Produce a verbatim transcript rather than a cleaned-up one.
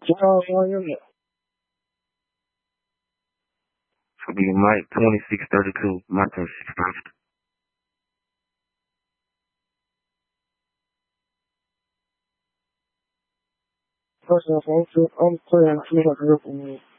John, one unit. Should be Mike twenty-six thirty-two. Mike twenty-six thirty-two. First and foremost, I'm clear and clean up here for me.